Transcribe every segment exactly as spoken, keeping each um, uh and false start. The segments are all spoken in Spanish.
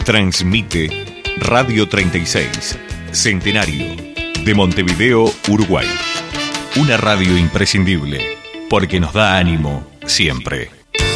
Transmite Radio treinta y seis, Centenario, de Montevideo, Uruguay. Una radio imprescindible, porque nos da ánimo siempre.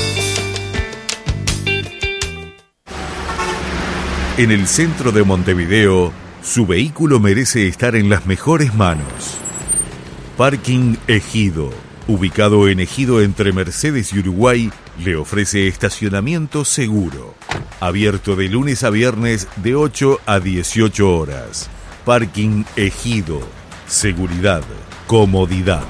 En el centro de Montevideo, su vehículo merece estar en las mejores manos. Parking Ejido, ubicado en Ejido entre Mercedes y Uruguay, le ofrece estacionamiento seguro. Abierto de lunes a viernes de ocho a dieciocho horas. Parking Ejido. Seguridad, comodidad.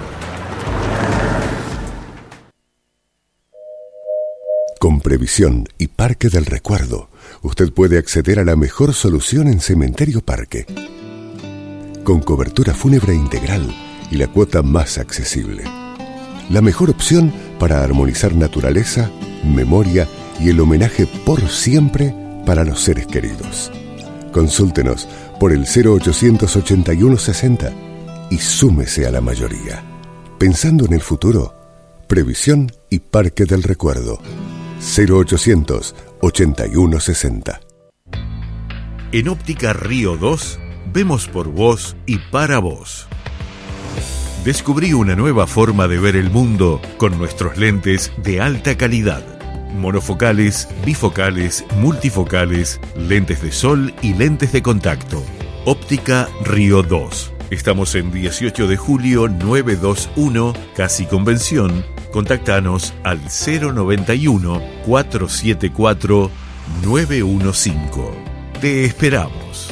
Con Previsión y Parque del Recuerdo, usted puede acceder a la mejor solución en Cementerio Parque. Con cobertura fúnebre integral y la cuota más accesible. La mejor opción para armonizar naturaleza, memoria y el homenaje por siempre para los seres queridos. Consúltenos por el cero ochocientos ochenta y uno sesenta y súmese a la mayoría. Pensando en el futuro, Previsión y Parque del Recuerdo. cero ochocientos ochenta y uno sesenta. En Óptica Río dos, vemos por vos y para vos. Descubrí una nueva forma de ver el mundo con nuestros lentes de alta calidad. Monofocales, bifocales, multifocales, lentes de sol y lentes de contacto. Óptica Río dos. Estamos en dieciocho de julio novecientos veintiuno, Casi Convención. Contactanos al cero noventa y uno, cuatrocientos setenta y cuatro, novecientos quince. Te esperamos.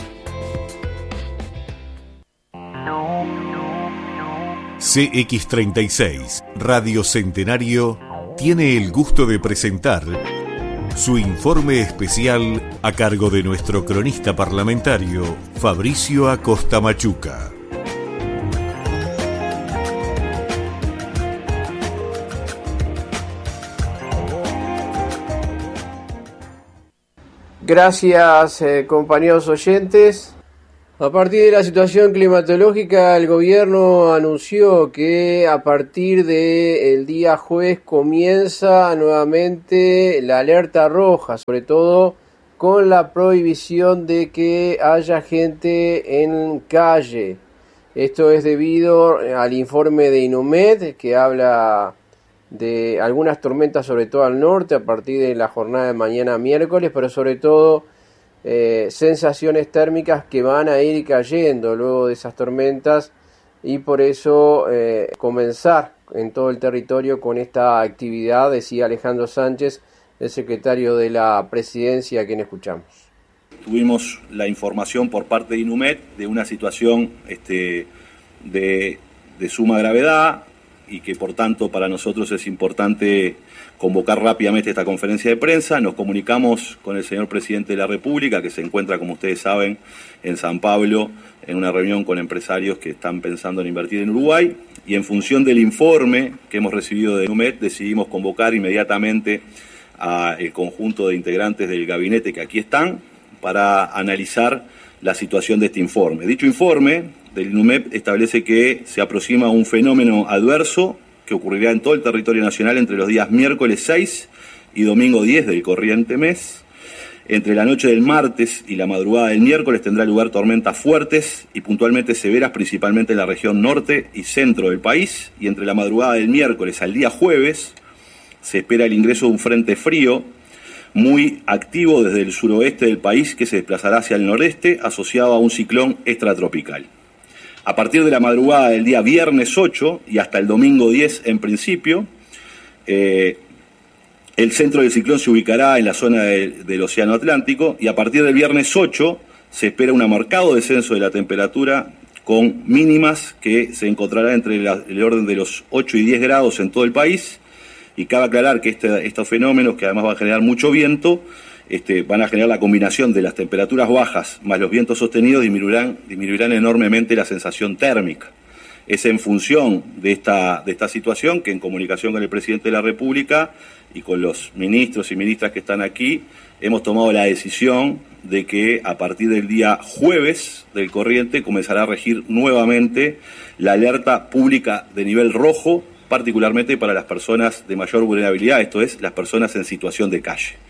C X treinta y seis, Radio Centenario, tiene el gusto de presentar su informe especial a cargo de nuestro cronista parlamentario, Fabricio Acosta Machuca. Gracias, eh, compañeros oyentes. A partir de la situación climatológica, el gobierno anunció que a partir del día jueves comienza nuevamente la alerta roja, sobre todo con la prohibición de que haya gente en calle. Esto es debido al informe de INUMED, que habla de algunas tormentas, sobre todo al norte, a partir de la jornada de mañana miércoles, pero sobre todo Eh, sensaciones térmicas que van a ir cayendo luego de esas tormentas, y por eso eh, comenzar en todo el territorio con esta actividad, decía Alejandro Sánchez, el secretario de la Presidencia, a quien escuchamos. Tuvimos la información por parte de INUMED de una situación este, de, de suma gravedad, y que por tanto para nosotros es importante convocar rápidamente esta conferencia de prensa. Nos comunicamos con el señor Presidente de la República, que se encuentra, como ustedes saben, en San Pablo, en una reunión con empresarios que están pensando en invertir en Uruguay, y en función del informe que hemos recibido de INUMED decidimos convocar inmediatamente al conjunto de integrantes del gabinete que aquí están para analizar la situación de este informe. Dicho informe del INUMED establece que se aproxima un fenómeno adverso que ocurrirá en todo el territorio nacional entre los días miércoles seis y domingo diez del corriente mes. Entre la noche del martes y la madrugada del miércoles tendrá lugar tormentas fuertes y puntualmente severas, principalmente en la región norte y centro del país, y entre la madrugada del miércoles al día jueves se espera el ingreso de un frente frío muy activo desde el suroeste del país, que se desplazará hacia el noreste, asociado a un ciclón extratropical. A partir de la madrugada del día viernes ocho y hasta el domingo diez en principio, eh, el centro del ciclón se ubicará en la zona de, del Océano Atlántico, y a partir del viernes ocho se espera un marcado descenso de la temperatura, con mínimas que se encontrará entre la, el orden de los ocho y diez grados en todo el país. Y cabe aclarar que este, estos fenómenos, que además van a generar mucho viento, Este, van a generar la combinación de las temperaturas bajas más los vientos sostenidos, disminuirán, disminuirán enormemente la sensación térmica. Es en función de esta, de esta situación que, en comunicación con el Presidente de la República y con los ministros y ministras que están aquí, hemos tomado la decisión de que a partir del día jueves del corriente comenzará a regir nuevamente la alerta pública de nivel rojo, particularmente para las personas de mayor vulnerabilidad, esto es, las personas en situación de calle.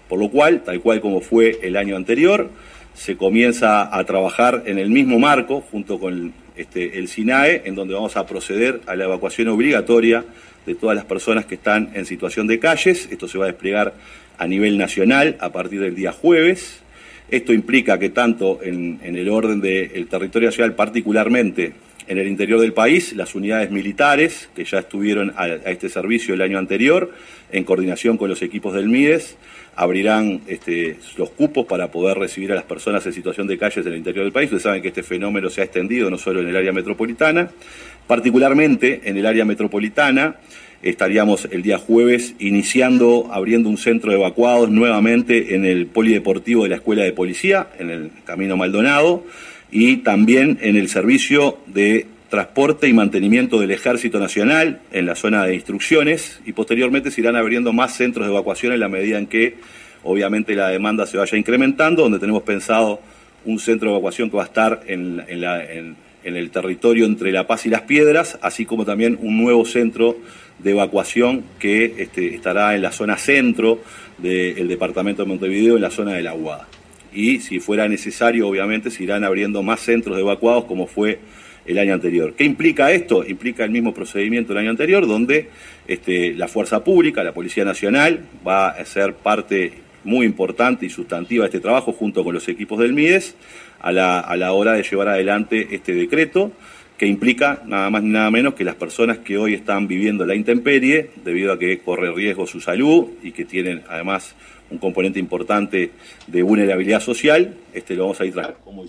Por lo cual, tal cual como fue el año anterior, se comienza a trabajar en el mismo marco, junto con este, el SINAE, en donde vamos a proceder a la evacuación obligatoria de todas las personas que están en situación de calles. Esto se va a desplegar a nivel nacional a partir del día jueves. Esto implica que tanto en, en el orden del territorio nacional, particularmente en el interior del país, las unidades militares que ya estuvieron a, a este servicio el año anterior, en coordinación con los equipos del MIDES, abrirán este, los cupos para poder recibir a las personas en situación de calles en el interior del país. Ustedes saben que este fenómeno se ha extendido no solo en el área metropolitana, particularmente en el área metropolitana. Estaríamos el día jueves iniciando, abriendo un centro de evacuados nuevamente en el polideportivo de la Escuela de Policía, en el Camino Maldonado, y también en el servicio de transporte y mantenimiento del Ejército Nacional en la zona de instrucciones, y posteriormente se irán abriendo más centros de evacuación en la medida en que obviamente la demanda se vaya incrementando, donde tenemos pensado un centro de evacuación que va a estar en, en, la, en, en el territorio entre La Paz y Las Piedras, así como también un nuevo centro de evacuación que este, estará en la zona centro del departamento de Montevideo, en la zona de La Aguada. Y si fuera necesario, obviamente, se irán abriendo más centros de evacuados como fue el año anterior. ¿Qué implica esto? Implica el mismo procedimiento del año anterior, donde este, la fuerza pública, la Policía Nacional, va a ser parte muy importante y sustantiva de este trabajo, junto con los equipos del MIDES, a la, a la hora de llevar adelante este decreto, que implica nada más ni nada menos que las personas que hoy están viviendo la intemperie, debido a que corre riesgo su salud y que tienen además un componente importante de vulnerabilidad social, este lo vamos a ir trabajando.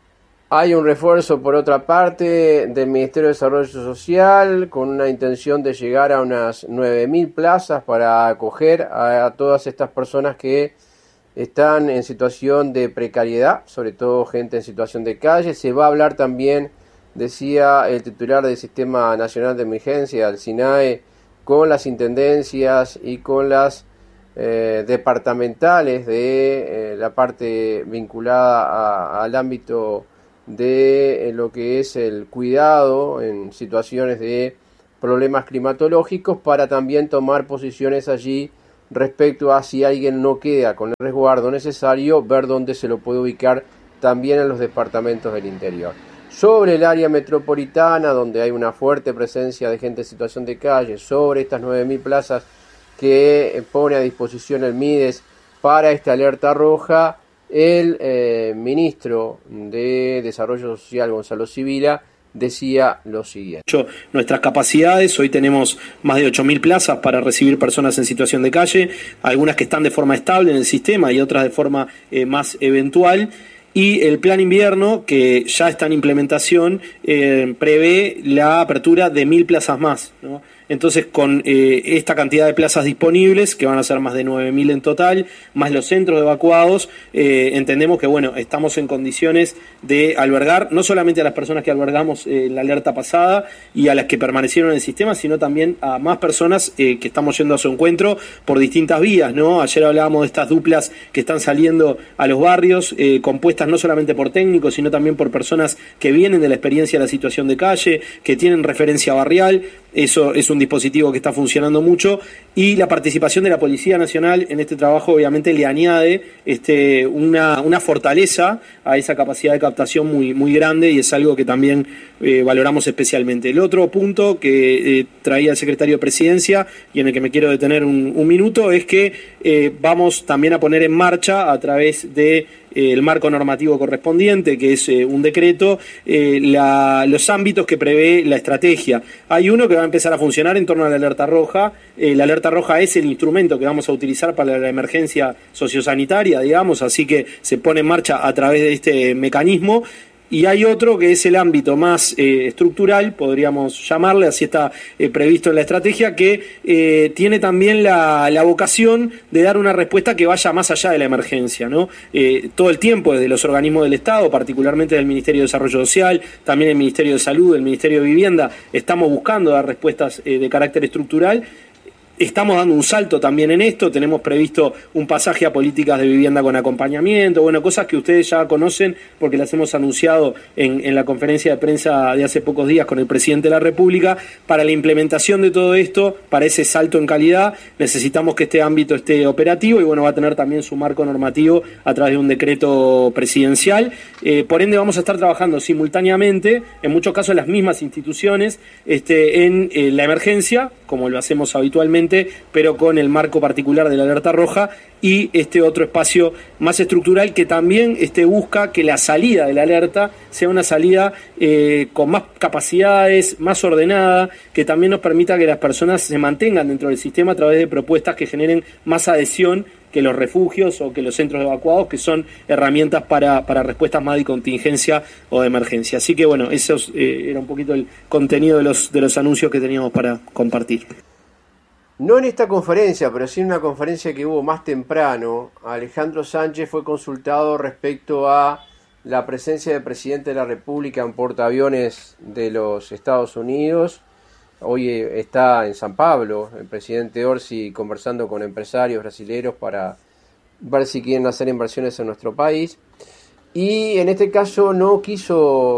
Hay un refuerzo, por otra parte, del Ministerio de Desarrollo Social, con una intención de llegar a unas nueve mil plazas para acoger a, a todas estas personas que están en situación de precariedad, sobre todo gente en situación de calle. Se va a hablar también, decía el titular del Sistema Nacional de Emergencia, el SINAE, con las intendencias y con las eh, departamentales de eh, la parte vinculada a, al ámbito de eh, lo que es el cuidado en situaciones de problemas climatológicos, para también tomar posiciones allí respecto a si alguien no queda con el resguardo necesario, ver dónde se lo puede ubicar también en los departamentos del interior. Sobre el área metropolitana, donde hay una fuerte presencia de gente en situación de calle, sobre estas nueve mil plazas que pone a disposición el MIDES para esta alerta roja, el eh, ministro de Desarrollo Social, Gonzalo Sibila, decía lo siguiente. Nuestras capacidades, hoy tenemos más de ocho mil plazas para recibir personas en situación de calle, algunas que están de forma estable en el sistema y otras de forma eh, más eventual. Y el plan invierno, que ya está en implementación, eh, prevé la apertura de mil plazas más, ¿no? Entonces, con eh, esta cantidad de plazas disponibles, que van a ser más de nueve mil en total, más los centros evacuados, eh, entendemos que, bueno, estamos en condiciones de albergar no solamente a las personas que albergamos eh, en la alerta pasada y a las que permanecieron en el sistema, sino también a más personas eh, que estamos yendo a su encuentro por distintas vías, ¿no? Ayer hablábamos de estas duplas que están saliendo a los barrios, eh, compuestas no solamente por técnicos, sino también por personas que vienen de la experiencia de la situación de calle, que tienen referencia barrial. Eso es un dispositivo que está funcionando mucho, y la participación de la Policía Nacional en este trabajo obviamente le añade este, una, una fortaleza a esa capacidad de captación muy, muy grande, y es algo que también eh, valoramos especialmente. El otro punto que eh, traía el secretario de Presidencia y en el que me quiero detener un, un minuto es que eh, vamos también a poner en marcha, a través de eh, el marco normativo correspondiente, que es eh, un decreto, eh, la, los ámbitos que prevé la estrategia. Hay uno que va a empezar a funcionar en torno a la alerta roja. Eh, la alerta roja es el instrumento que vamos a utilizar para la emergencia sociosanitaria, digamos, así que se pone en marcha a través de este mecanismo. Y hay otro que es el ámbito más eh, estructural, podríamos llamarle, así está eh, previsto en la estrategia, que eh, tiene también la, la vocación de dar una respuesta que vaya más allá de la emergencia, ¿no? Eh, todo el tiempo desde los organismos del Estado, particularmente del Ministerio de Desarrollo Social, también el Ministerio de Salud, el Ministerio de Vivienda, estamos buscando dar respuestas eh, de carácter estructural. Estamos dando un salto también en esto, tenemos previsto un pasaje a políticas de vivienda con acompañamiento, bueno, cosas que ustedes ya conocen porque las hemos anunciado en, en la conferencia de prensa de hace pocos días con el presidente de la República. Para la implementación de todo esto, para ese salto en calidad, necesitamos que este ámbito esté operativo y bueno, va a tener también su marco normativo a través de un decreto presidencial. Eh, por ende, vamos a estar trabajando simultáneamente, en muchos casos las mismas instituciones, este, en eh, la emergencia, como lo hacemos habitualmente, pero con el marco particular de la alerta roja y este otro espacio más estructural que también este, busca que la salida de la alerta sea una salida eh, con más capacidades, más ordenada, que también nos permita que las personas se mantengan dentro del sistema a través de propuestas que generen más adhesión que los refugios o que los centros evacuados, que son herramientas para, para respuestas más de contingencia o de emergencia. Así que bueno, eso eh, era un poquito el contenido de los, de los anuncios que teníamos para compartir. No en esta conferencia, pero sí en una conferencia que hubo más temprano, Alejandro Sánchez fue consultado respecto a la presencia del presidente de la República en portaaviones de los Estados Unidos. Hoy está en San Pablo el presidente Orsi conversando con empresarios brasileños para ver si quieren hacer inversiones en nuestro país. Y en este caso no quiso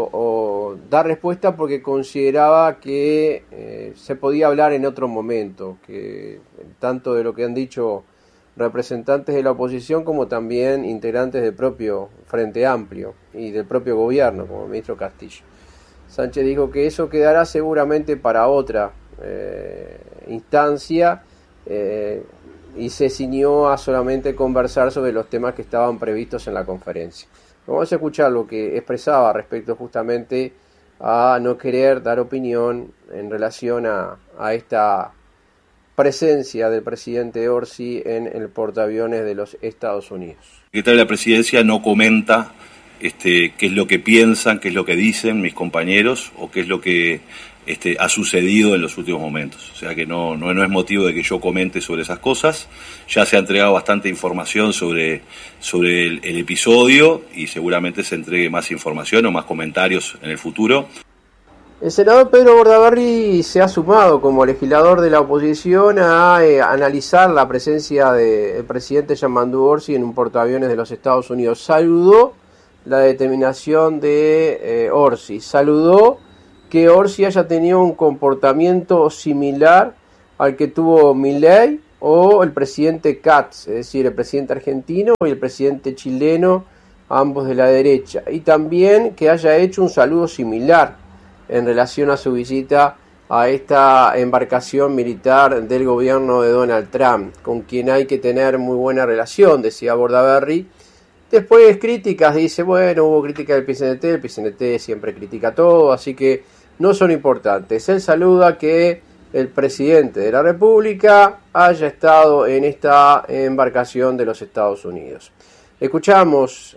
o, dar respuesta porque consideraba que eh, se podía hablar en otro momento, que tanto de lo que han dicho representantes de la oposición como también integrantes del propio Frente Amplio y del propio gobierno, como el ministro Castillo. Sánchez dijo que eso quedará seguramente para otra eh, instancia eh, y se ciñó a solamente conversar sobre los temas que estaban previstos en la conferencia. Vamos a escuchar lo que expresaba respecto justamente a no querer dar opinión en relación a, a esta presencia del presidente Orsi en el portaaviones de los Estados Unidos. El secretario de la Presidencia no comenta este, qué es lo que piensan, qué es lo que dicen mis compañeros o qué es lo que este, ha sucedido en los últimos momentos. O sea que no, no, no es motivo de que yo comente sobre esas cosas. Ya se ha entregado bastante información sobre, sobre el, el episodio y seguramente se entregue más información o más comentarios en el futuro. El senador Pedro Bordaberry se ha sumado como legislador de la oposición a eh, analizar la presencia del presidente Jean-Mandu Orsi en un portaaviones de los Estados Unidos. Saludó la determinación de eh, Orsi, saludó que Orsi haya tenido un comportamiento similar al que tuvo Milei o el presidente Katz, es decir, el presidente argentino y el presidente chileno, ambos de la derecha, y también que haya hecho un saludo similar en relación a su visita a esta embarcación militar del gobierno de Donald Trump, con quien hay que tener muy buena relación, decía Bordaberry. Después críticas, dice, bueno, hubo crítica del P C N T, el P C N T siempre critica todo, así que no son importantes. Él saluda que el presidente de la República haya estado en esta embarcación de los Estados Unidos. Escuchamos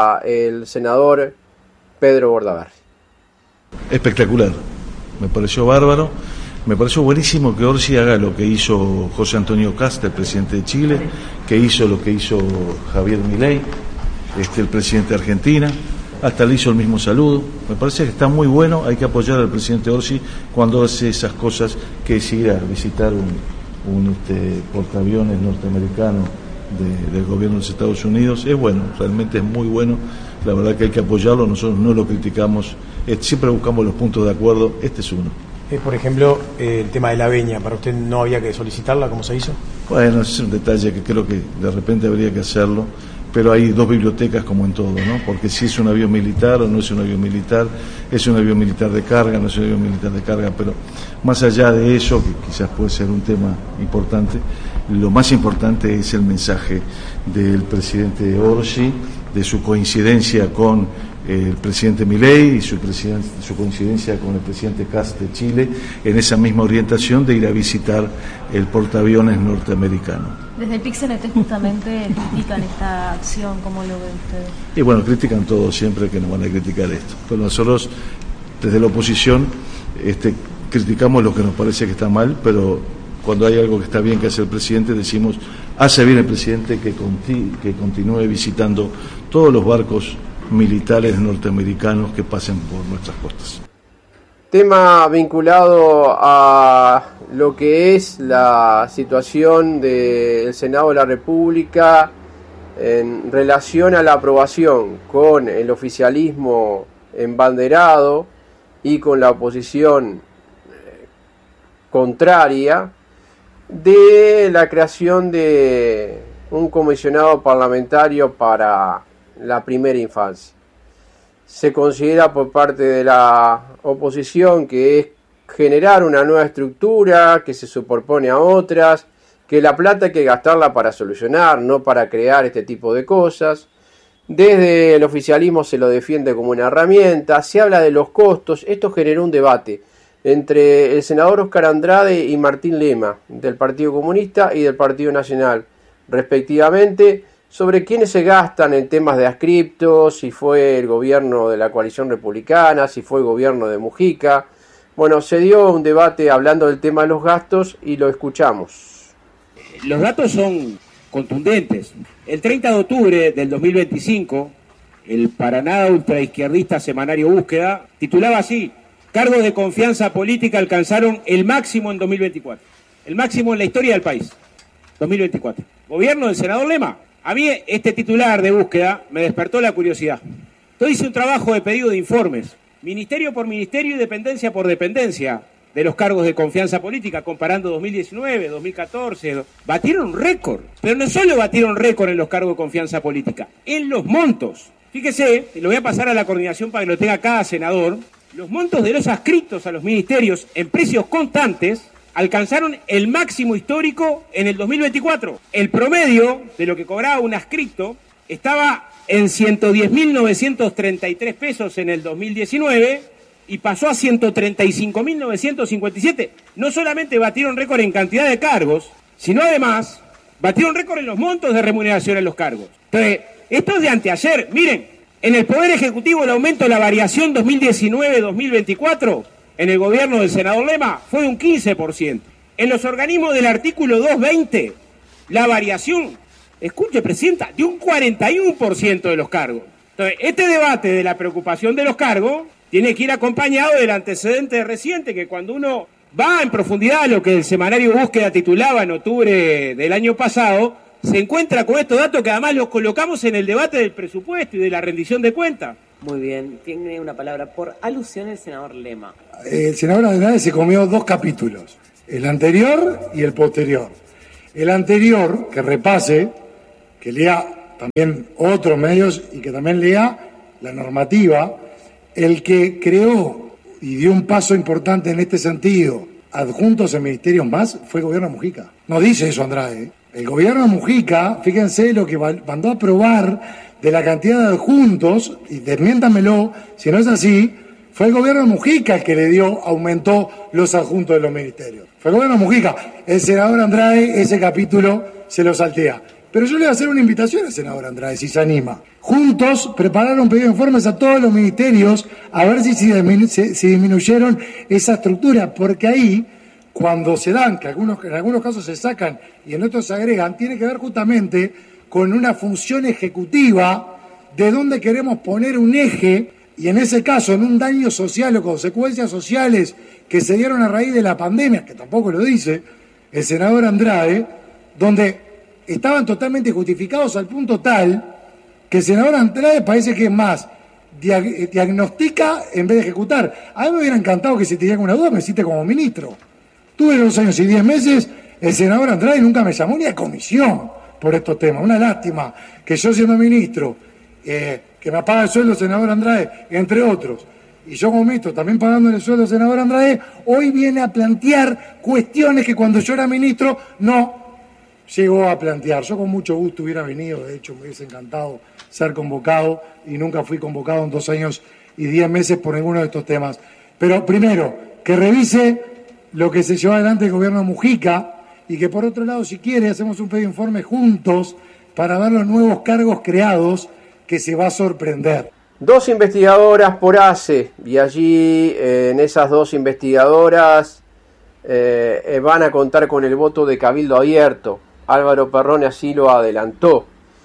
al senador Pedro Bordaberry. Espectacular, me pareció bárbaro, me pareció buenísimo que Orsi haga lo que hizo José Antonio Kast, el presidente de Chile, que hizo lo que hizo Javier Milei, este, el presidente de Argentina, hasta le hizo el mismo saludo. Me parece que está muy bueno, hay que apoyar al presidente Orsi cuando hace esas cosas, que es ir a visitar un, un este, portaaviones norteamericano de, del gobierno de los Estados Unidos. Es bueno, realmente es muy bueno. La verdad que hay que apoyarlo, nosotros no lo criticamos, eh, siempre buscamos los puntos de acuerdo, este es uno. Eh, por ejemplo, eh, el tema de la veña, ¿para usted no había que solicitarla como se hizo? Bueno, es un detalle que creo que de repente habría que hacerlo, pero hay dos bibliotecas como en todo, ¿no? Porque si es un avión militar o no es un avión militar, es un avión militar de carga, no es un avión militar de carga, pero más allá de eso, que quizás puede ser un tema importante, lo más importante es el mensaje del presidente Orsi, de su coincidencia con eh, el presidente Milei y su, su coincidencia con el presidente Kast de Chile en esa misma orientación de ir a visitar el portaaviones norteamericano. Desde el P C N T justamente critican esta acción, ¿cómo lo ven ustedes? Y bueno, critican todo siempre, que nos van a criticar esto. Pero nosotros, desde la oposición, este, criticamos lo que nos parece que está mal, pero cuando hay algo que está bien que hace el presidente, decimos, hace bien el presidente que, conti que continúe visitando todos los barcos militares norteamericanos que pasen por nuestras costas. Tema vinculado a lo que es la situación del Senado de la República en relación a la aprobación con el oficialismo embanderado y con la oposición contraria de la creación de un comisionado parlamentario para la primera infancia. Se considera por parte de la oposición que es generar una nueva estructura que se superpone a otras, que la plata hay que gastarla para solucionar, no para crear este tipo de cosas. Desde el oficialismo se lo defiende como una herramienta, se habla de los costos. Esto generó un debate entre el senador Oscar Andrade y Martín Lema, del Partido Comunista y del Partido Nacional, respectivamente, sobre quiénes se gastan en temas de adscriptos, si fue el gobierno de la coalición republicana, si fue el gobierno de Mujica. Bueno, se dio un debate hablando del tema de los gastos y lo escuchamos. Los datos son contundentes. El treinta de octubre del dos mil veinticinco, el para nada ultraizquierdista semanario Búsqueda titulaba así: cargos de confianza política alcanzaron el máximo en dos mil veinticuatro. El máximo en la historia del país. dos mil veinticuatro. Gobierno del senador Lema. A mí este titular de Búsqueda me despertó la curiosidad. Yo hice un trabajo de pedido de informes, ministerio por ministerio y dependencia por dependencia, de los cargos de confianza política, comparando dos mil diecinueve, dos mil catorce, batieron récord. Pero no solo batieron récord en los cargos de confianza política, en los montos. Fíjese, y lo voy a pasar a la coordinación para que lo tenga cada senador, los montos de los adscritos a los ministerios en precios constantes alcanzaron el máximo histórico en el dos mil veinticuatro. El promedio de lo que cobraba un adscrito estaba en ciento diez mil novecientos treinta y tres pesos en el dos mil diecinueve y pasó a ciento treinta y cinco mil novecientos cincuenta y siete. No solamente batieron récord en cantidad de cargos, sino además batieron récord en los montos de remuneración en los cargos. Entonces, esto es de anteayer. Miren, en el Poder Ejecutivo el aumento de la variación dos mil diecinueve dos mil veinticuatro en el gobierno del senador Lema fue de un quince por ciento. En los organismos del artículo doscientos veinte, la variación, escuche, presidenta, de un cuarenta y uno por ciento de los cargos. Entonces, este debate de la preocupación de los cargos tiene que ir acompañado del antecedente reciente, que cuando uno va en profundidad a lo que el semanario Búsqueda titulaba en octubre del año pasado, se encuentra con estos datos que además los colocamos en el debate del presupuesto y de la rendición de cuentas. Muy bien, tiene una palabra por alusión el senador Lema. El senador Andrade se comió dos capítulos, el anterior y el posterior. El anterior, que repase, que lea también otros medios y que también lea la normativa. El que creó y dio un paso importante en este sentido, adjuntos en ministerios más, fue el gobierno de Mujica. No dice eso Andrade, ¿eh? El gobierno de Mujica, fíjense lo que mandó a aprobar de la cantidad de adjuntos, y desmiéntamelo si no es así, fue el gobierno de Mujica el que le dio, aumentó los adjuntos de los ministerios. Fue el gobierno de Mujica. El senador Andrade ese capítulo se lo saltea. Pero yo le voy a hacer una invitación al senador Andrade, si se anima. Juntos prepararon un pedido de informes a todos los ministerios a ver si, si, disminu si, si disminuyeron esa estructura, porque ahí, cuando se dan, que algunos, en algunos casos se sacan y en otros se agregan, tiene que ver justamente con una función ejecutiva de dónde queremos poner un eje, y en ese caso, en un daño social o consecuencias sociales que se dieron a raíz de la pandemia, que tampoco lo dice el senador Andrade, donde estaban totalmente justificados al punto tal que el senador Andrade parece que es más diag diagnostica en vez de ejecutar. A mí me hubiera encantado que si tenía alguna duda me cite como ministro. Tuve dos años y diez meses, el senador Andrade nunca me llamó ni a comisión por estos temas. Una lástima que yo siendo ministro, eh, que me paga el sueldo el senador Andrade, entre otros, y yo como ministro también pagando el sueldo al senador Andrade, hoy viene a plantear cuestiones que cuando yo era ministro no llegó a plantear. Yo con mucho gusto hubiera venido, de hecho me hubiese encantado ser convocado y nunca fui convocado en dos años y diez meses por ninguno de estos temas. Pero primero, que revise lo que se llevó adelante el gobierno de Mujica y que por otro lado, si quiere, hacemos un pedido de informe juntos para ver los nuevos cargos creados, que se va a sorprender. Dos investigadoras por A C E, y allí eh, en esas dos investigadoras eh, eh, van a contar con el voto de Cabildo Abierto. Álvaro Perrone así lo adelantó.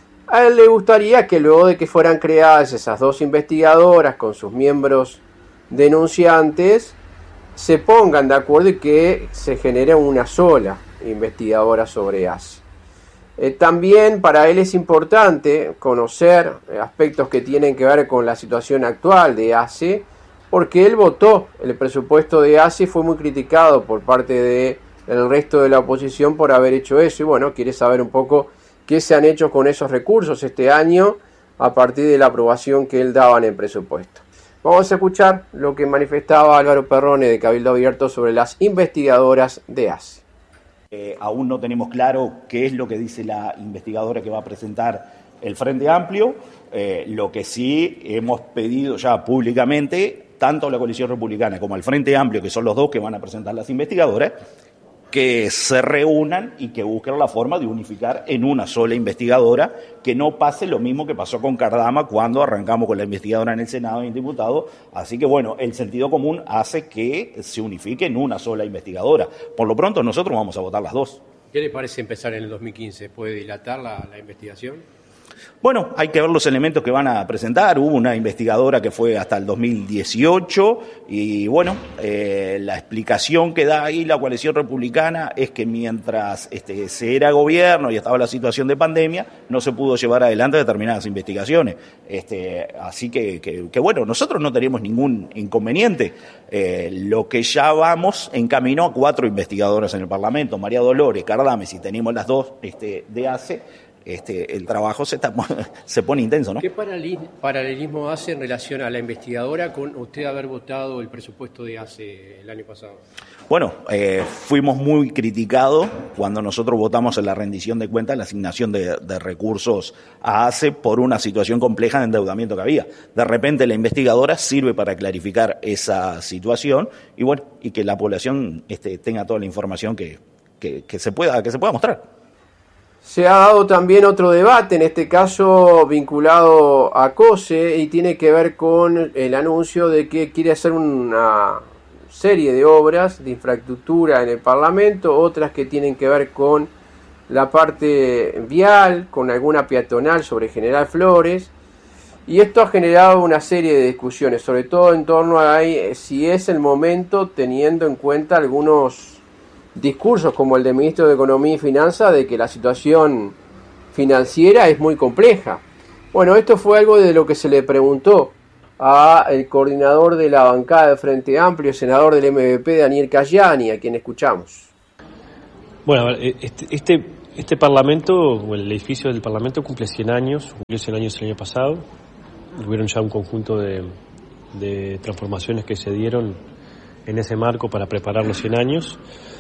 A él le gustaría que luego de que fueran creadas esas dos investigadoras con sus miembros denunciantes, se pongan de acuerdo y que se genere una sola investigadora sobre ACE. Eh, también para él es importante conocer aspectos que tienen que ver con la situación actual de ACE, porque él votó el presupuesto de ACE y fue muy criticado por parte de el resto de la oposición por haber hecho eso, y bueno, quiere saber un poco qué se han hecho con esos recursos este año a partir de la aprobación que él daba en el presupuesto. Vamos a escuchar lo que manifestaba Álvaro Perrone de Cabildo Abierto sobre las investigadoras de ACE. Eh, aún no tenemos claro qué es lo que dice la investigadora que va a presentar el Frente Amplio. Eh, lo que sí hemos pedido ya públicamente, tanto a la coalición republicana como al Frente Amplio, que son los dos que van a presentar las investigadoras, que se reúnan y que busquen la forma de unificar en una sola investigadora, que no pase lo mismo que pasó con Cardama cuando arrancamos con la investigadora en el Senado y en diputado. Así que bueno, el sentido común hace que se unifique en una sola investigadora. Por lo pronto nosotros vamos a votar las dos. ¿Qué le parece empezar en el dos mil quince? ¿Puede dilatar la, la investigación? Bueno, hay que ver los elementos que van a presentar. Hubo una investigadora que fue hasta el dos mil dieciocho y bueno, eh, la explicación que da ahí la coalición republicana es que mientras este, se era gobierno y estaba la situación de pandemia, no se pudo llevar adelante determinadas investigaciones. Este, así que, que, que bueno, nosotros no tenemos ningún inconveniente. Eh, lo que ya vamos en camino a cuatro investigadoras en el Parlamento, María Dolores, Cardame, si tenemos las dos este, de ACE, Este, el trabajo se, está, se pone intenso, ¿no? ¿Qué paralelismo hace en relación a la investigadora con usted haber votado el presupuesto de ACE el año pasado? Bueno, eh, fuimos muy criticados cuando nosotros votamos en la rendición de cuentas la asignación de, de recursos a ACE por una situación compleja de endeudamiento que había. De repente la investigadora sirve para clarificar esa situación y bueno, y que la población este, tenga toda la información que, que, que se pueda, que se pueda mostrar. Se ha dado también otro debate, en este caso vinculado a COSE, y tiene que ver con el anuncio de que quiere hacer una serie de obras de infraestructura en el Parlamento, otras que tienen que ver con la parte vial, con alguna peatonal sobre General Flores, y esto ha generado una serie de discusiones, sobre todo en torno a si es el momento, teniendo en cuenta algunos discursos como el del ministro de Economía y Finanzas de que la situación financiera es muy compleja. Bueno, esto fue algo de lo que se le preguntó al coordinador de la bancada del Frente Amplio, senador del M V P, Daniel Cayani, a quien escuchamos. Bueno, este, este, este Parlamento, o el edificio del Parlamento cumple cien años, cumplió cien años el año pasado. Hubieron ya un conjunto de, de transformaciones que se dieron en ese marco para preparar los cien años.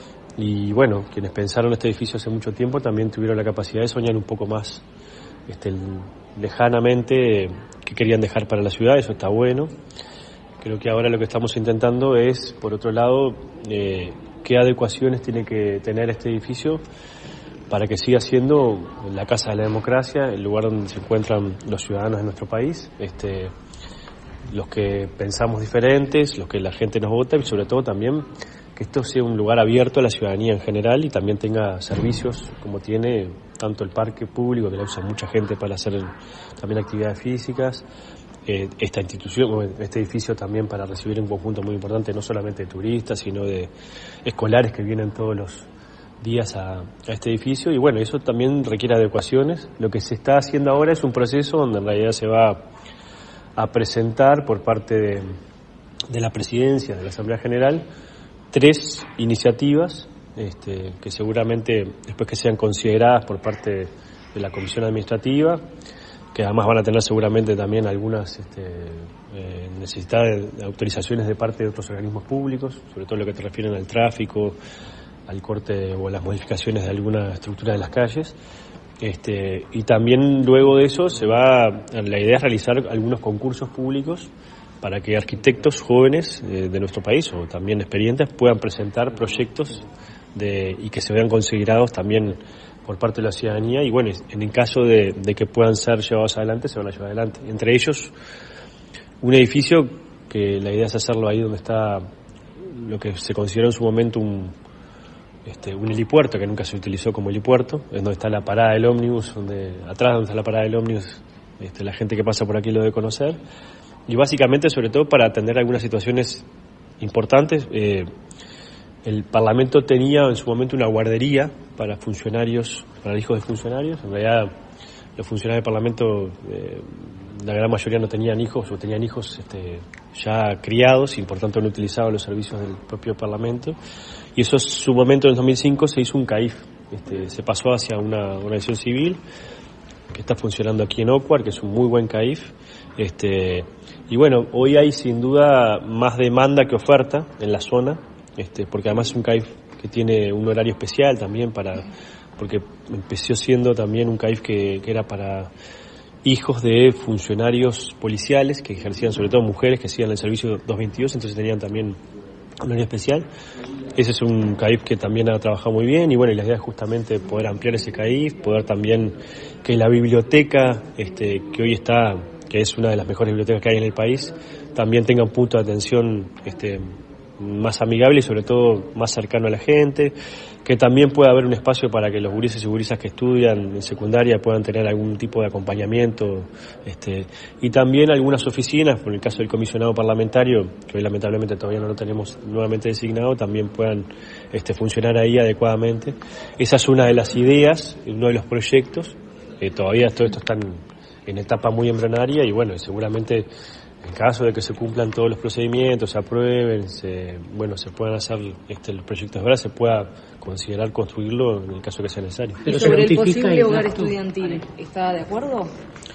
Y bueno, quienes pensaron este edificio hace mucho tiempo también tuvieron la capacidad de soñar un poco más este, lejanamente qué querían dejar para la ciudad, eso está bueno. Creo que ahora lo que estamos intentando es, por otro lado, eh, qué adecuaciones tiene que tener este edificio para que siga siendo la casa de la democracia, el lugar donde se encuentran los ciudadanos de nuestro país, este, los que pensamos diferentes, los que la gente nos vota y sobre todo también que esto sea un lugar abierto a la ciudadanía en general y también tenga servicios como tiene tanto el parque público, que lo usa mucha gente para hacer también actividades físicas, eh, esta institución, este edificio también para recibir un conjunto muy importante, no solamente de turistas, sino de escolares que vienen todos los días a, a este edificio, y bueno, eso también requiere adecuaciones. Lo que se está haciendo ahora es un proceso donde en realidad se va a presentar por parte de, de la presidencia de la Asamblea General tres iniciativas este, que seguramente después que sean consideradas por parte de la Comisión Administrativa, que además van a tener seguramente también algunas este, eh, necesidades de autorizaciones de parte de otros organismos públicos, sobre todo lo que te refieren al tráfico, al corte o a las modificaciones de alguna estructura de las calles. Este, y también luego de eso se va, la idea es realizar algunos concursos públicos para que arquitectos jóvenes eh, de nuestro país o también experientes puedan presentar proyectos de, y que se vean considerados también por parte de la ciudadanía, y bueno, en el caso de, de que puedan ser llevados adelante, se van a llevar adelante. Entre ellos, un edificio que la idea es hacerlo ahí donde está lo que se consideró en su momento un, este, un helipuerto, que nunca se utilizó como helipuerto, es donde está la parada del ómnibus, donde atrás donde está la parada del ómnibus, este, la gente que pasa por aquí lo debe conocer. Y básicamente, sobre todo, para atender algunas situaciones importantes. Eh, el Parlamento tenía en su momento una guardería para funcionarios, para hijos de funcionarios. En realidad los funcionarios del Parlamento, eh, la gran mayoría no tenían hijos o tenían hijos este, ya criados y por tanto no utilizaban los servicios del propio Parlamento. Y eso en su momento, en el dos mil cinco, se hizo un CAIF, este, se pasó hacia una organización civil que está funcionando aquí en Ocuar, que es un muy buen CAIF. Este, y bueno, hoy hay sin duda más demanda que oferta en la zona, este, porque además es un CAIF que tiene un horario especial también para, porque empezó siendo también un CAIF que, que era para hijos de funcionarios policiales que ejercían, sobre todo mujeres que hacían el servicio doscientos veintidós, entonces tenían también un horario especial. Ese es un CAIF que también ha trabajado muy bien y bueno, y la idea es justamente poder ampliar ese CAIF, poder también que la biblioteca, este, que hoy está, que es una de las mejores bibliotecas que hay en el país, también tenga un punto de atención este, más amigable y sobre todo más cercano a la gente, que también pueda haber un espacio para que los gurises y gurisas que estudian en secundaria puedan tener algún tipo de acompañamiento, este, y también algunas oficinas, por el caso del comisionado parlamentario, que hoy lamentablemente todavía no lo tenemos nuevamente designado, también puedan este, funcionar ahí adecuadamente. Esa es una de las ideas, uno de los proyectos, eh, todavía todo esto está en, en etapa muy embrionaria y bueno, seguramente en caso de que se cumplan todos los procedimientos, se aprueben, se, bueno, se puedan hacer este, los proyectos de verdad, se pueda considerar construirlo en el caso que sea necesario. ¿Y sobre el posible hogar estudiantil, está de acuerdo?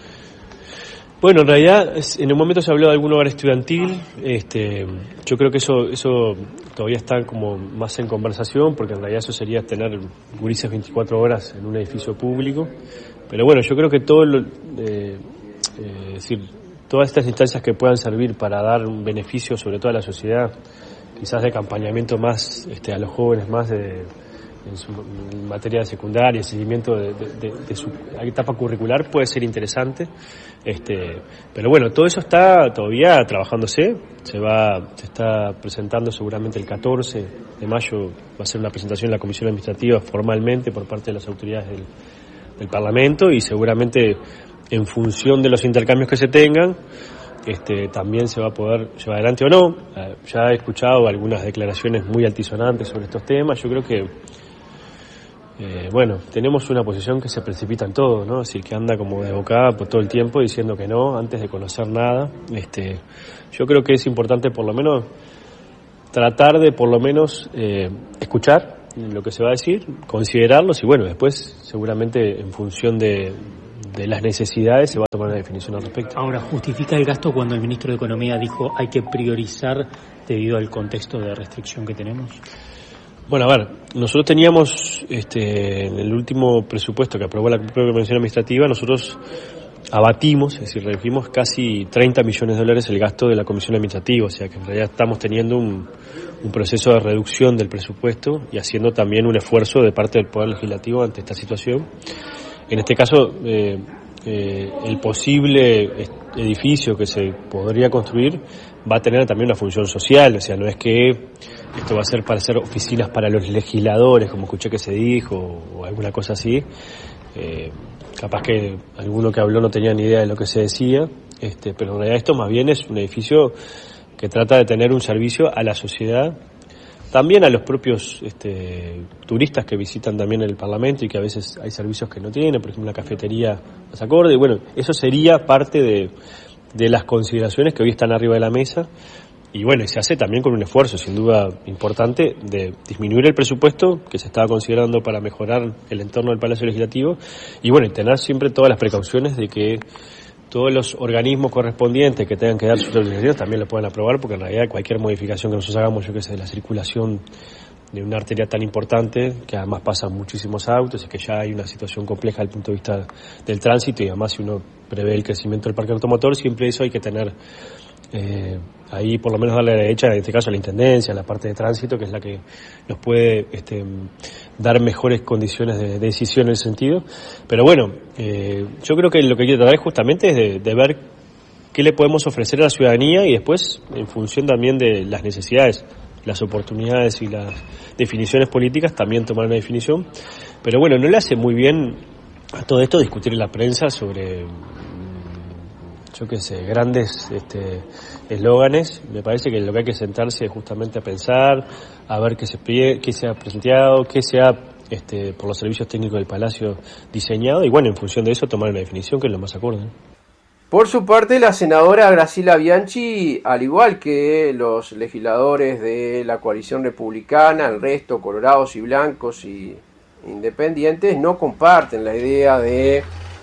Bueno, en realidad es, en un momento se habló de algún hogar estudiantil, este, yo creo que eso eso todavía está como más en conversación, porque en realidad eso sería tener gurises veinticuatro horas en un edificio público, pero bueno, yo creo que todo lo, eh, eh, es decir, todas estas instancias que puedan servir para dar un beneficio sobre todo a la sociedad, quizás de acompañamiento más este, a los jóvenes, más de en, su, en materia de secundaria, seguimiento de, de, de, de su etapa curricular, puede ser interesante. Este, pero bueno, todo eso está todavía trabajándose, se va, se está presentando seguramente el catorce de mayo, va a ser una presentación en la Comisión Administrativa formalmente por parte de las autoridades del, del Parlamento y seguramente en función de los intercambios que se tengan, este, también se va a poder llevar adelante o no. Eh, ya he escuchado algunas declaraciones muy altisonantes sobre estos temas. Yo creo que, eh, bueno, tenemos una posición que se precipita en todo, ¿no? Así que anda como desbocada por todo el tiempo diciendo que no, antes de conocer nada. Este, yo creo que es importante por lo menos tratar de por lo menos eh, escuchar lo que se va a decir, considerarlos y bueno, después seguramente en función de de las necesidades se va a tomar una definición al respecto. Ahora, ¿justifica el gasto cuando el ministro de Economía dijo hay que priorizar debido al contexto de restricción que tenemos? Bueno, a ver, nosotros teníamos este, en el último presupuesto que aprobó la propia Comisión Administrativa, nosotros abatimos, es decir, redujimos casi treinta millones de dólares el gasto de la Comisión Administrativa, o sea que en realidad estamos teniendo un, un proceso de reducción del presupuesto y haciendo también un esfuerzo de parte del Poder Legislativo ante esta situación. En este caso, eh, eh, el posible edificio que se podría construir va a tener también una función social, o sea, no es que esto va a ser para hacer oficinas para los legisladores, como escuché que se dijo, o alguna cosa así. Eh, capaz que alguno que habló no tenía ni idea de lo que se decía, este, pero en realidad esto más bien es un edificio que trata de tener un servicio a la sociedad, también a los propios este, turistas que visitan también el Parlamento y que a veces hay servicios que no tienen, por ejemplo una cafetería más acorde, y bueno, eso sería parte de, de las consideraciones que hoy están arriba de la mesa, y bueno, y se hace también con un esfuerzo sin duda importante de disminuir el presupuesto que se estaba considerando para mejorar el entorno del Palacio Legislativo, y bueno, y tener siempre todas las precauciones de que todos los organismos correspondientes que tengan que dar sus autorizaciones también lo puedan aprobar, porque en realidad cualquier modificación que nosotros hagamos, yo que sé, de la circulación de una arteria tan importante, que además pasan muchísimos autos y que ya hay una situación compleja desde el punto de vista del tránsito, y además si uno prevé el crecimiento del parque automotor, siempre eso hay que tener eh, ahí por lo menos darle la derecha, en este caso a la Intendencia, a la parte de tránsito, que es la que nos puede este, dar mejores condiciones de, de decisión en ese sentido. Pero bueno, eh, yo creo que lo que hay que tratar justamente es de, de ver qué le podemos ofrecer a la ciudadanía y después, en función también de las necesidades, las oportunidades y las definiciones políticas, también tomar una definición. Pero bueno, no le hace muy bien a todo esto discutir en la prensa sobre yo qué sé, grandes este, eslóganes. Me parece que lo que hay que sentarse es justamente a pensar, a ver qué se, qué se ha planteado, qué se ha, este, por los servicios técnicos del Palacio, diseñado, y bueno, en función de eso tomar una definición que es lo más acorde, ¿no? Por su parte, la senadora Graciela Bianchi, al igual que los legisladores de la coalición republicana, el resto, colorados y blancos y independientes, no comparten la idea de,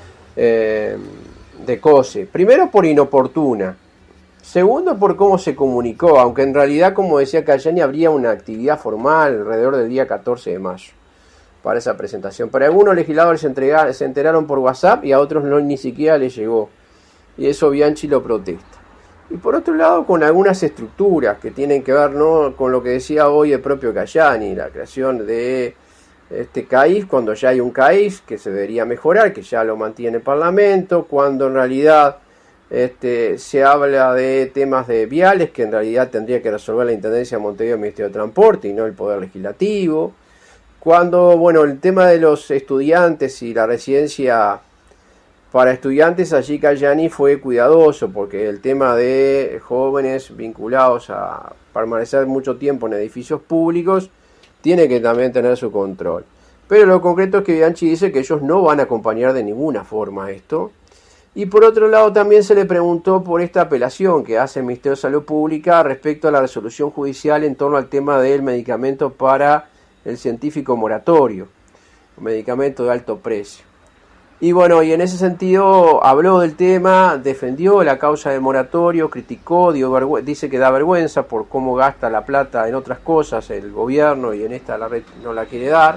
eh, de COSE. Primero, por inoportuna. Segundo, por cómo se comunicó, aunque en realidad, como decía Cayani, habría una actividad formal alrededor del día catorce de mayo para esa presentación. Pero algunos legisladores se, entregaron, se enteraron por WhatsApp y a otros no, ni siquiera les llegó. Y eso Bianchi lo protesta. Y por otro lado, con algunas estructuras que tienen que ver, ¿no?, con lo que decía hoy el propio Cayani, la creación de este C A I F, cuando ya hay un C A I F que se debería mejorar, que ya lo mantiene el Parlamento, cuando en realidad este, se habla de temas de viales, que en realidad tendría que resolver la Intendencia de Montevideo, el Ministerio de Transporte, y no el Poder Legislativo, cuando, bueno, el tema de los estudiantes y la residencia para estudiantes, allí Cayani fue cuidadoso, porque el tema de jóvenes vinculados a permanecer mucho tiempo en edificios públicos tiene que también tener su control. Pero lo concreto es que Bianchi dice que ellos no van a acompañar de ninguna forma esto. Y por otro lado también se le preguntó por esta apelación que hace el Ministerio de Salud Pública respecto a la resolución judicial en torno al tema del medicamento para el científico moratorio, un medicamento de alto precio. Y bueno, y en ese sentido habló del tema, defendió la causa del moratorio, criticó, dio vergü- dice que da vergüenza por cómo gasta la plata en otras cosas el gobierno y en esta la red no la quiere dar.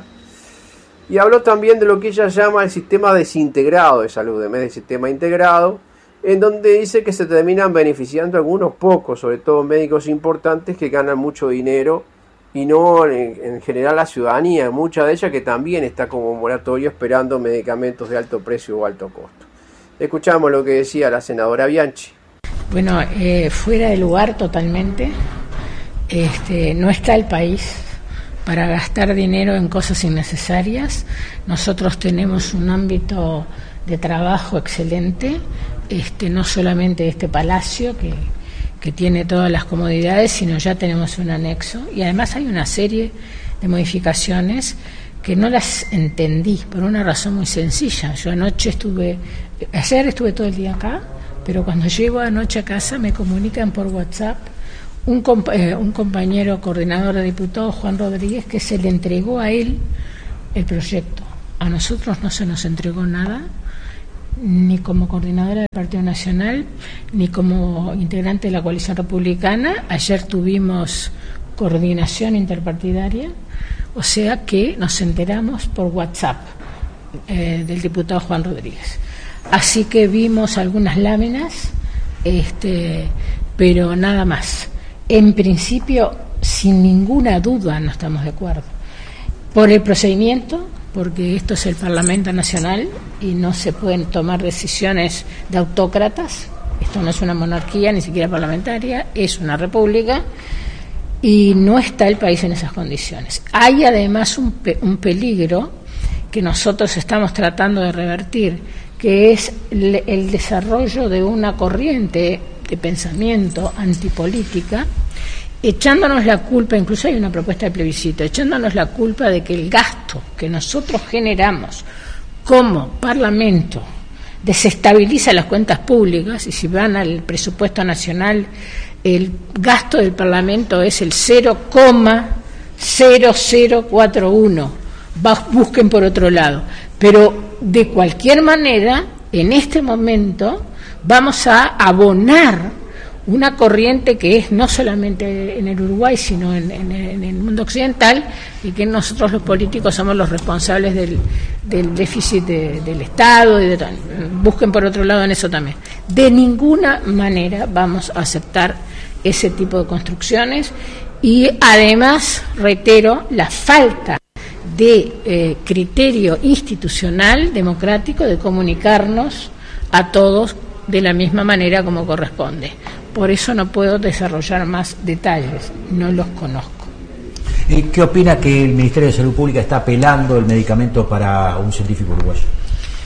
Y habló también de lo que ella llama el sistema desintegrado de salud, en vez del sistema integrado, en donde dice que se terminan beneficiando algunos pocos, sobre todo médicos importantes que ganan mucho dinero, y no en, en general la ciudadanía, mucha de ella que también está como moratorio esperando medicamentos de alto precio o alto costo. Escuchamos lo que decía la senadora Bianchi. Bueno, eh, fuera de lugar totalmente, este, no está el país para gastar dinero en cosas innecesarias. Nosotros tenemos un ámbito de trabajo excelente, este, no solamente este palacio que que tiene todas las comodidades, sino ya tenemos un anexo, y además hay una serie de modificaciones que no las entendí por una razón muy sencilla. Yo anoche estuve, ayer estuve todo el día acá, pero cuando llego anoche a casa me comunican por WhatsApp un, comp- eh, un compañero coordinador de diputados, Juan Rodríguez, que se le entregó a él el proyecto. A nosotros no se nos entregó nada, ni como coordinadora del Partido Nacional, ni como integrante de la coalición republicana. Ayer tuvimos coordinación interpartidaria, o sea que nos enteramos por WhatsApp eh, del diputado Juan Rodríguez. Así que vimos algunas láminas, este, pero nada más. En principio, sin ninguna duda, no estamos de acuerdo. Por el procedimiento, porque esto es el Parlamento Nacional y no se pueden tomar decisiones de autócratas. Esto no es una monarquía, ni siquiera parlamentaria, es una república y no está el país en esas condiciones. Hay además un, pe- un peligro que nosotros estamos tratando de revertir, que es el, el desarrollo de una corriente de pensamiento antipolítica, echándonos la culpa, incluso hay una propuesta de plebiscito, echándonos la culpa de que el gasto que nosotros generamos como Parlamento desestabiliza las cuentas públicas, y si van al presupuesto nacional, el gasto del Parlamento es el cero coma cero cero cuatro uno. Busquen por otro lado. Pero de cualquier manera, en este momento vamos a abonar una corriente que es no solamente en el Uruguay, sino en, en, en el mundo occidental, y que nosotros los políticos somos los responsables del, del déficit de, del Estado y de todo. Busquen por otro lado en eso también. De ninguna manera vamos a aceptar ese tipo de construcciones, y además reitero la falta de eh, criterio institucional democrático de comunicarnos a todos de la misma manera como corresponde. Por eso no puedo desarrollar más detalles, no los conozco. ¿Qué opina que el Ministerio de Salud Pública está apelando el medicamento para un científico uruguayo?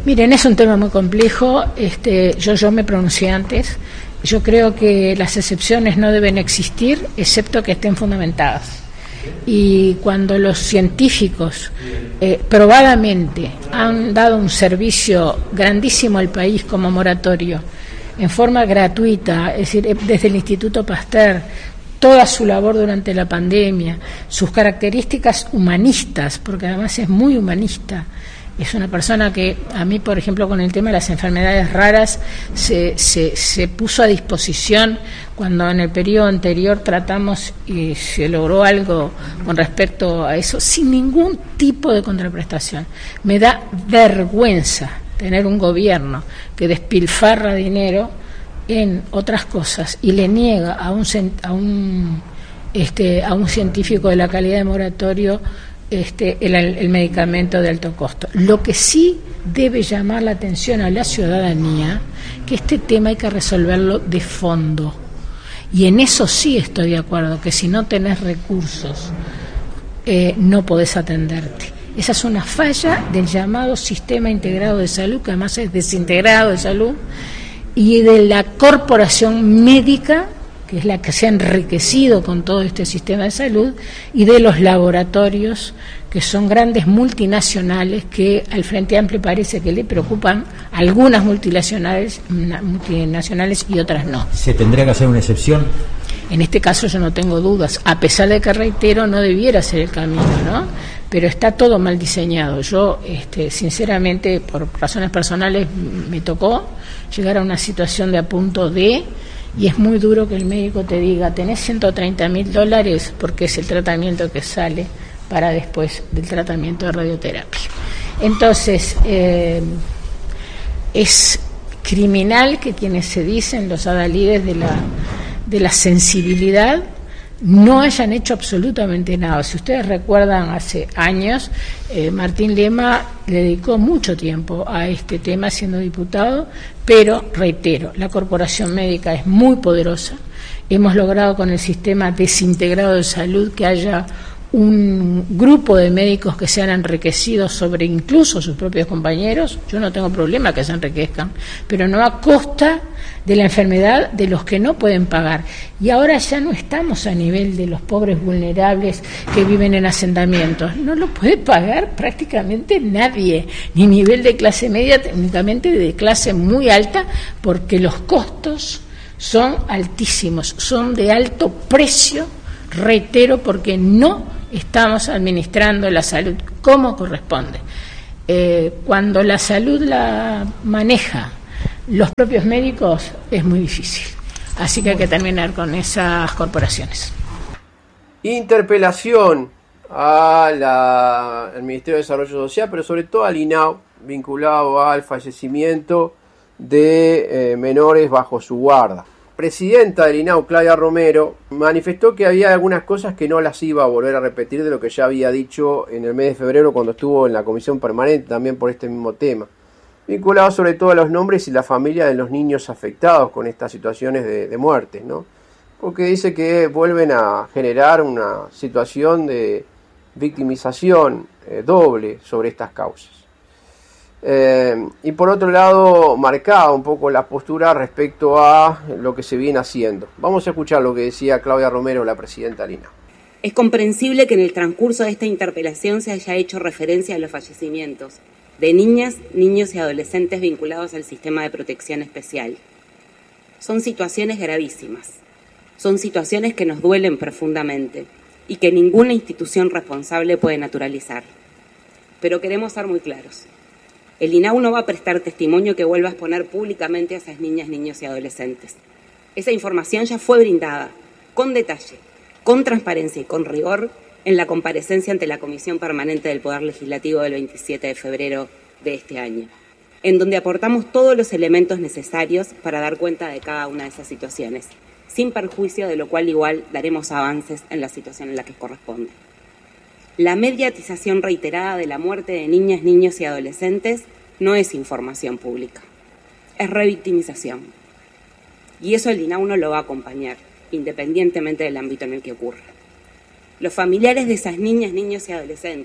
Miren, es un tema muy complejo. Este, yo, yo me pronuncié antes. Yo creo que las excepciones no deben existir, excepto que estén fundamentadas. Y cuando los científicos eh, probadamente han dado un servicio grandísimo al país como moratorio, en forma gratuita, es decir, desde el Instituto Pasteur, toda su labor durante la pandemia, sus características humanistas, porque además es muy humanista. Es una persona que a mí, por ejemplo, con el tema de las enfermedades raras, se, se, se puso a disposición cuando en el periodo anterior tratamos y se logró algo con respecto a eso, sin ningún tipo de contraprestación. Me da vergüenza tener un gobierno que despilfarra dinero en otras cosas y le niega a un, a un, este, a un científico de la calidad de moratorio Este, el, el medicamento de alto costo. Lo que sí debe llamar la atención a la ciudadanía, que este tema hay que resolverlo de fondo. Y en eso sí estoy de acuerdo, que si no tenés recursos, eh, no podés atenderte. Esa es una falla del llamado sistema integrado de salud, que además es desintegrado de salud, y de la corporación médica, que es la que se ha enriquecido con todo este sistema de salud, y de los laboratorios, que son grandes multinacionales que al Frente Amplio parece que le preocupan, algunas multinacionales, multinacionales y otras no. ¿Se tendría que hacer una excepción? En este caso yo no tengo dudas, a pesar de que, reitero, no debiera ser el camino, ¿no? Pero está todo mal diseñado. Yo, este, sinceramente, por razones personales, me tocó llegar a una situación de a punto de... Y es muy duro que el médico te diga, tenés ciento treinta mil dólares porque es el tratamiento que sale para después del tratamiento de radioterapia. Entonces, eh, es criminal que quienes se dicen los adalides de la, de la sensibilidad no hayan hecho absolutamente nada. Si ustedes recuerdan, hace años, eh, Martín Lema le dedicó mucho tiempo a este tema siendo diputado, pero, reitero, la corporación médica es muy poderosa. Hemos logrado con el sistema desintegrado de salud que haya un grupo de médicos que se han enriquecido sobre incluso sus propios compañeros. Yo no tengo problema que se enriquezcan, pero no a costa de la enfermedad de los que no pueden pagar. Y ahora ya no estamos a nivel de los pobres vulnerables que viven en asentamientos. No lo puede pagar prácticamente nadie, ni nivel de clase media, técnicamente de clase muy alta, porque los costos son altísimos, son de alto precio, reitero, porque no estamos administrando la salud como corresponde. Eh, cuando la salud la maneja los propios médicos es muy difícil. Así que hay que terminar con esas corporaciones. Interpelación a la, al Ministerio de Desarrollo Social, pero sobre todo al I N A U, vinculado al fallecimiento de eh, menores bajo su guarda. Presidenta del I N A U, Claudia Romero, manifestó que había algunas cosas que no las iba a volver a repetir de lo que ya había dicho en el mes de febrero cuando estuvo en la comisión permanente también por este mismo tema, vinculado sobre todo a los nombres y la familia de los niños afectados con estas situaciones de, de muerte, ¿no? Porque dice que vuelven a generar una situación de victimización eh, doble sobre estas causas. Eh, y por otro lado, marcaba un poco la postura respecto a lo que se viene haciendo. Vamos a escuchar lo que decía Claudia Romero, la presidenta del I N A U. Es comprensible que en el transcurso de esta interpelación se haya hecho referencia a los fallecimientos de niñas, niños y adolescentes vinculados al sistema de protección especial. Son situaciones gravísimas, son situaciones que nos duelen profundamente y que ninguna institución responsable puede naturalizar. Pero queremos ser muy claros. El I N A U no va a prestar testimonio que vuelva a exponer públicamente a esas niñas, niños y adolescentes. Esa información ya fue brindada, con detalle, con transparencia y con rigor, en la comparecencia ante la Comisión Permanente del Poder Legislativo del veintisiete de febrero de este año, en donde aportamos todos los elementos necesarios para dar cuenta de cada una de esas situaciones, sin perjuicio de lo cual igual daremos avances en la situación en la que corresponde. La mediatización reiterada de la muerte de niñas, niños y adolescentes no es información pública, es revictimización. Y eso el I N A U no lo va a acompañar, independientemente del ámbito en el que ocurra. Los familiares de esas niñas, niños y adolescentes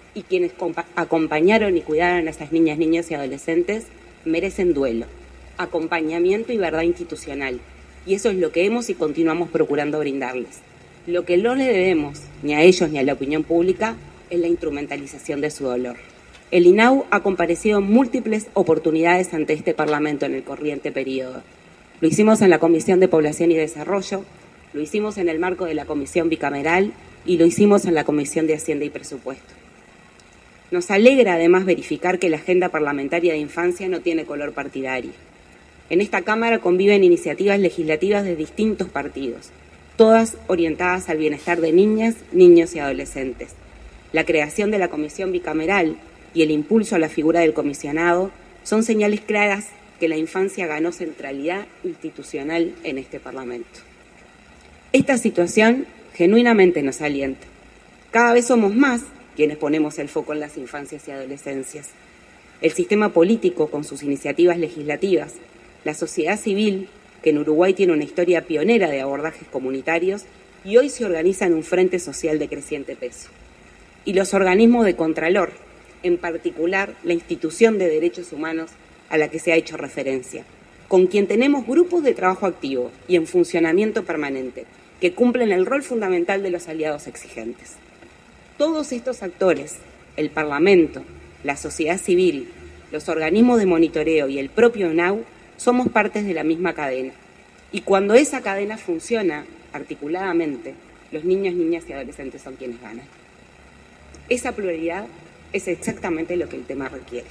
y quienes acompañaron y cuidaron a esas niñas, niños y adolescentes merecen duelo, acompañamiento y verdad institucional. Y eso es lo que hemos y continuamos procurando brindarles. Lo que no le debemos, ni a ellos ni a la opinión pública, es la instrumentalización de su dolor. El I N A U ha comparecido en múltiples oportunidades ante este Parlamento en el corriente periodo. Lo hicimos en la Comisión de Población y Desarrollo, lo hicimos en el marco de la Comisión Bicameral y lo hicimos en la Comisión de Hacienda y Presupuesto. Nos alegra además verificar que la agenda parlamentaria de infancia no tiene color partidario. En esta Cámara conviven iniciativas legislativas de distintos partidos, todas orientadas al bienestar de niñas, niños y adolescentes. La creación de la Comisión Bicameral y el impulso a la figura del comisionado son señales claras que la infancia ganó centralidad institucional en este Parlamento. Esta situación genuinamente nos alienta. Cada vez somos más quienes ponemos el foco en las infancias y adolescencias. El sistema político con sus iniciativas legislativas, la sociedad civil, que en Uruguay tiene una historia pionera de abordajes comunitarios y hoy se organiza en un frente social de creciente peso. Y los organismos de Contralor, en particular la Institución de Derechos Humanos a la que se ha hecho referencia, con quien tenemos grupos de trabajo activo y en funcionamiento permanente, que cumplen el rol fundamental de los aliados exigentes. Todos estos actores, el Parlamento, la sociedad civil, los organismos de monitoreo y el propio I N A U, somos partes de la misma cadena. Y cuando esa cadena funciona articuladamente, los niños, niñas y adolescentes son quienes ganan. Esa pluralidad es exactamente lo que el tema requiere.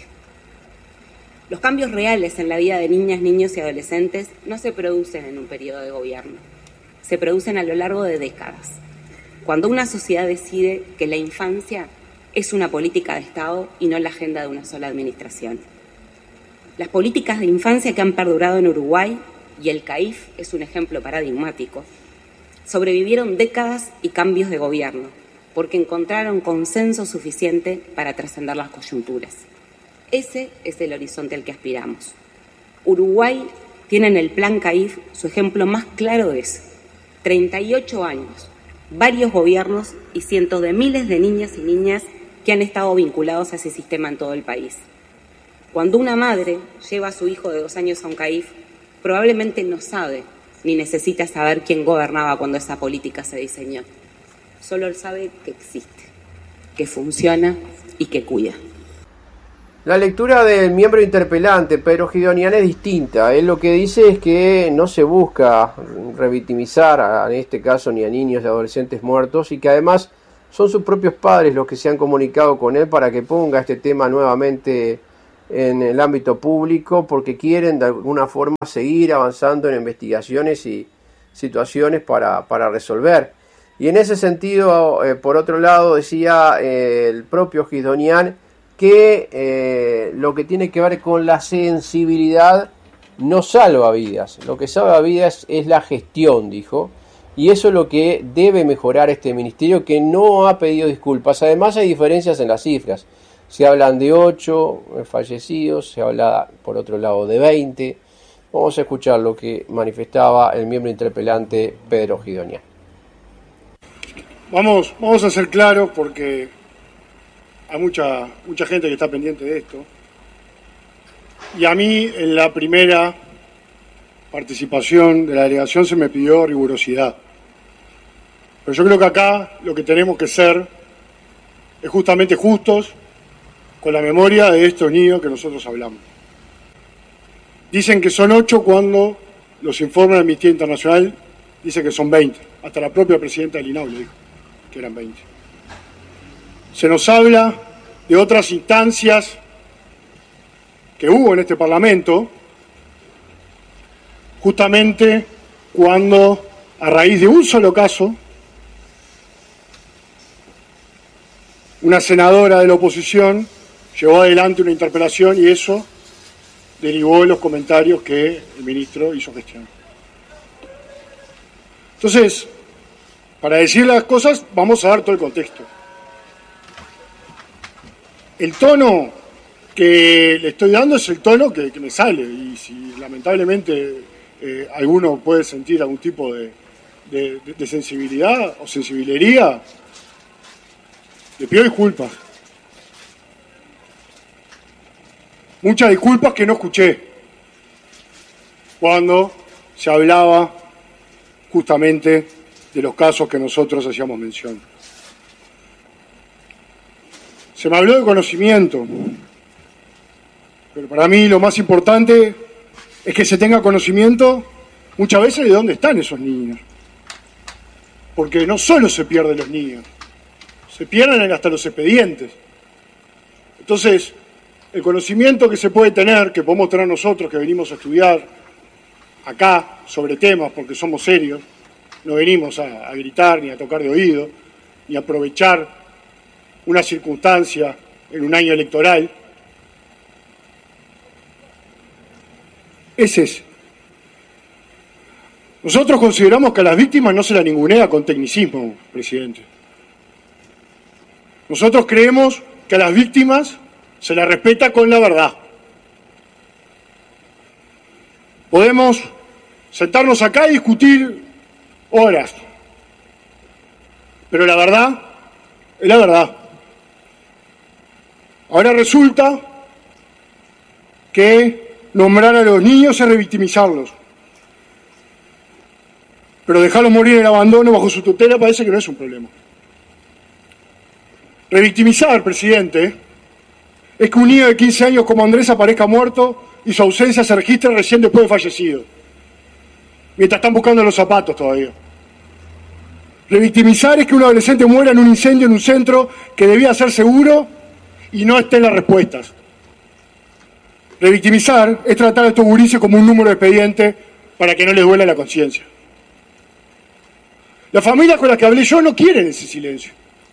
Los cambios reales en la vida de niñas, niños y adolescentes no se producen en un periodo de gobierno, se producen a lo largo de décadas. Cuando una sociedad decide que la infancia es una política de Estado y no la agenda de una sola administración. Las políticas de infancia que han perdurado en Uruguay, y el C A I F es un ejemplo paradigmático, sobrevivieron décadas y cambios de gobierno, porque encontraron consenso suficiente para trascender las coyunturas. Ese es el horizonte al que aspiramos. Uruguay tiene en el Plan C A I F su ejemplo más claro de eso. treinta y ocho años, varios gobiernos y cientos de miles de niñas y niñas que han estado vinculados a ese sistema en todo el país. Cuando una madre lleva a su hijo de dos años a un C A I F, probablemente no sabe ni necesita saber quién gobernaba cuando esa política se diseñó. Solo sabe que existe, que funciona y que cuida. La lectura del miembro interpelante, Pedro Guidonian, es distinta. Él lo que dice es que no se busca revictimizar, a, en este caso, ni a niños y adolescentes muertos, y que además son sus propios padres los que se han comunicado con él para que ponga este tema nuevamente en el ámbito público, porque quieren de alguna forma seguir avanzando en investigaciones y situaciones para, para resolver. Y en ese sentido, eh, por otro lado, decía eh, el propio Guidonian que eh, lo que tiene que ver con la sensibilidad no salva vidas. Lo que salva vidas es la gestión, dijo, y eso es lo que debe mejorar este ministerio, que no ha pedido disculpas. Además hay diferencias en las cifras. Se hablan de ocho fallecidos, se habla por otro lado de veinte. Vamos a escuchar lo que manifestaba el miembro interpelante Pedro Guidonian. Vamos, vamos a ser claros porque hay mucha, mucha gente que está pendiente de esto. Y a mí en la primera participación de la delegación se me pidió rigurosidad. Pero yo creo que acá lo que tenemos que ser es justamente justos con la memoria de estos niños que nosotros hablamos. Dicen que son ocho cuando los informes de Amnistía Internacional dicen que son veinte. Hasta la propia presidenta del I N A U le dijo que eran veinte. Se nos habla de otras instancias que hubo en este Parlamento, justamente cuando, a raíz de un solo caso, una senadora de la oposición llevó adelante una interpelación y eso derivó en los comentarios que el ministro hizo gestión. Entonces, para decir las cosas, vamos a dar todo el contexto. El tono que le estoy dando es el tono que, que me sale, y si lamentablemente eh, alguno puede sentir algún tipo de, de, de sensibilidad o sensibilería, le pido disculpas. Muchas disculpas que no escuché cuando se hablaba justamente de los casos que nosotros hacíamos mención. Se me habló de conocimiento, pero para mí lo más importante es que se tenga conocimiento muchas veces de dónde están esos niños. Porque no solo se pierden los niños, se pierden hasta los expedientes. Entonces, el conocimiento que se puede tener, que podemos tener nosotros que venimos a estudiar acá sobre temas porque somos serios, no venimos a, a gritar ni a tocar de oído, ni a aprovechar una circunstancia en un año electoral, es ese. Nosotros consideramos que a las víctimas no se las ningunea con tecnicismo, presidente. Nosotros creemos que a las víctimas se las respeta con la verdad. Podemos sentarnos acá y discutir horas, pero la verdad es la verdad. Ahora resulta que nombrar a los niños es revictimizarlos, pero dejarlos morir en el abandono bajo su tutela parece que no es un problema. Revictimizar, presidente, es que un niño de quince años como Andrés aparezca muerto y su ausencia se registre recién después de fallecido, mientras están buscando los zapatos todavía. Revictimizar es que un adolescente muera en un incendio en un centro que debía ser seguro y no esté en las respuestas. Revictimizar es tratar a estos gurises como un número de expediente para que no les duela la conciencia. Las familias con las que hablé yo no quieren ese silencio.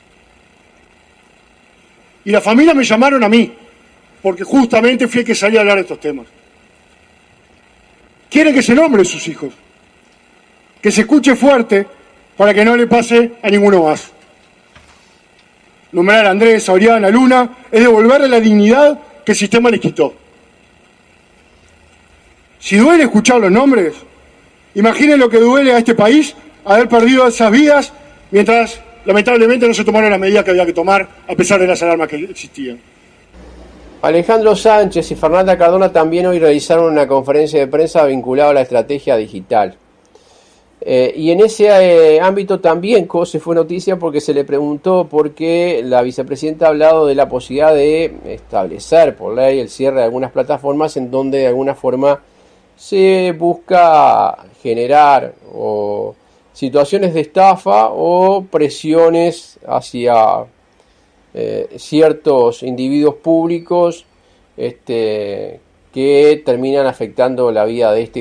Y las familias me llamaron a mí, porque justamente fui el que salí a hablar de estos temas. Quieren que se nombren sus hijos, que se escuche fuerte para que no le pase a ninguno más. Nombrar a Andrés, a Oriana, a Luna, es devolverle la dignidad que el sistema les quitó. Si duele escuchar los nombres, imaginen lo que duele a este país haber perdido esas vidas mientras lamentablemente no se tomaron las medidas que había que tomar a pesar de las alarmas que existían. Alejandro Sánchez y Fernanda Cardona también hoy realizaron una conferencia de prensa vinculada a la estrategia digital. Eh, y en ese eh, ámbito también COSE fue noticia porque se le preguntó por qué la vicepresidenta ha hablado de la posibilidad de establecer por ley el cierre de algunas plataformas en donde de alguna forma se busca generar o situaciones de estafa o presiones hacia eh, ciertos individuos públicos este, que terminan afectando la vida de este